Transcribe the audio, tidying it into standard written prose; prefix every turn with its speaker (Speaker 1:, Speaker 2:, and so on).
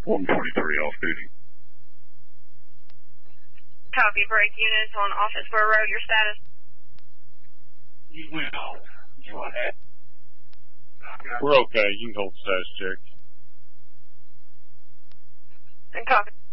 Speaker 1: 143 off duty.
Speaker 2: Copy, break units on Office Square Road, your status?
Speaker 3: We're okay. You can hold status check.
Speaker 2: And copy.